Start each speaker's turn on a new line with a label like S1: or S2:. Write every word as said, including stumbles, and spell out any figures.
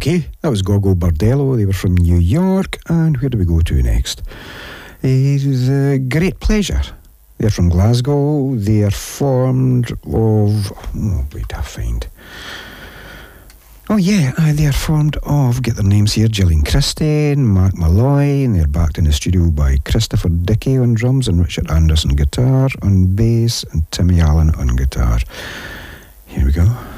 S1: Okay, that was Goggo Bordello. They were from New York. And where do we go to next? Is uh, Great Pleasure. They're from Glasgow. They are formed of... Oh, wait, I find... Oh, yeah, uh, they are formed of, get their names here, Gillian Christie and Mark Malloy, and they're backed in the studio by Christopher Dickey on drums and Richard Anderson guitar on bass and Timmy Allen on guitar. Here we go.